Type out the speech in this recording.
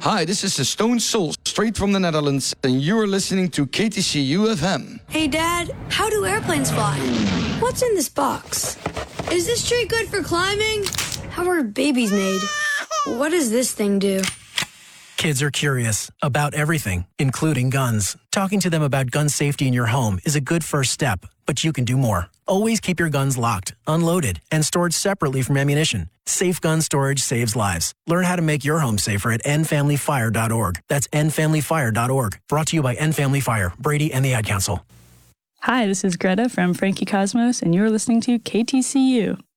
Hi, this is the Stone Soul, straight from the Netherlands, and you are listening to KTCU FM. Hey, Dad, how do airplanes fly? What's in this box? Is this tree good for climbing? How are babies made? What does this thing do? Kids are curious about everything, including guns. Talking to them about gun safety in your home is a good first step, but you can do more. Always keep your guns locked, unloaded, and stored separately from ammunition. Safe gun storage saves lives. Learn how to make your home safer at endfamilyfire.org. That's endfamilyfire.org. Brought to you by End Family Fire, Brady, and the Ad Council. Hi, this is Greta from Frankie Cosmos, and you're listening to KTCU.